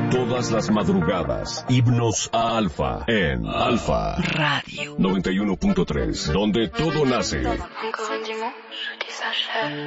Todas las madrugadas, himnos a Alfa, en Alfa Radio 91.3, donde todo nace. Encore un dimanche qui s'achève.